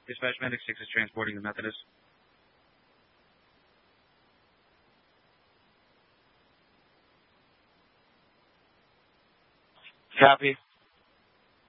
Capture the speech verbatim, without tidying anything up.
Dispatch Medic six is transporting the Methodist. Copy.